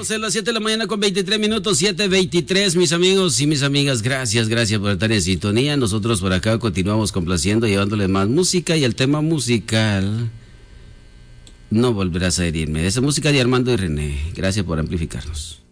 Son las 7 de la mañana con 23 minutos, 7:23, mis amigos y mis amigas. Gracias por estar en sintonía. Nosotros por acá continuamos complaciendo, llevándoles más música, y el tema musical, No volverás a herirme. Esa música de Armando y René. Gracias por amplificarnos.